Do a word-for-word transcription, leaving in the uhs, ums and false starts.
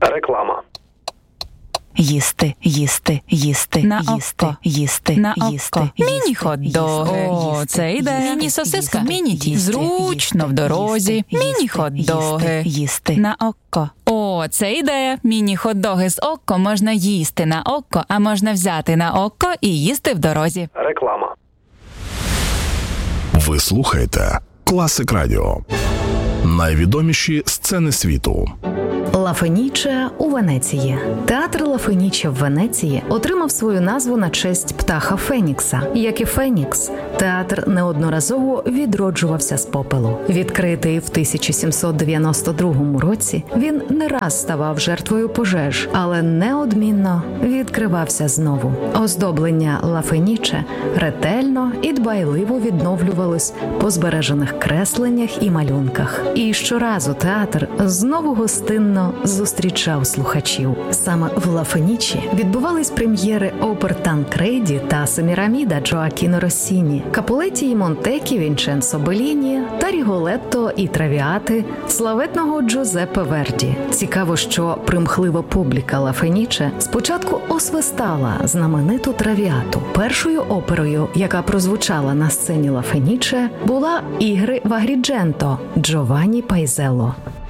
Реклама. Їсти, їсти, їсти, На їсти, око. їсти, На їсти, око. їсти, Міні-хот-доги. О, їсти, це ідея. їсти, Міні-сосиска. їсти, Міні-тіст. їсти, Зручно в дорозі. їсти, Міні-хот-доги. їсти, їсти. На око. О, це ідея. Міні-хот-доги з око можна їсти на око, а можна взяти на око і їсти в дорозі. Реклама. Ви слухаєте Класик Радіо. Найвідоміші сцени світу. Ла Феніче у Венеції. Театр Ла Феніче в Венеції отримав свою назву на честь птаха Фенікса. Як і Фенікс, театр неодноразово відроджувався з попелу. Відкритий в тисяча сімсот дев'яносто другому році, він не раз ставав жертвою пожеж, але неодмінно відкривався знову. Оздоблення Ла Феніче ретельно і дбайливо відновлювалось по збережених кресленнях і малюнках. І щоразу театр знову гостинно зустрічав слухачів. Саме в Ла Фенічі відбувались прем'єри опер «Танкреді» та «Семіраміда» Джоакіно Россіні, «Капулеті і Монтекі» Вінченцо Белліні та «Ріголетто і Травіати» славетного Джузеппе Верді. Цікаво, що примхлива публіка Ла Феніче спочатку освистала знамениту «Травіату». Першою оперою, яка прозвучала на сцені Ла Феніче, була «Ігри в Агрідженто» Джованні Пайзелло.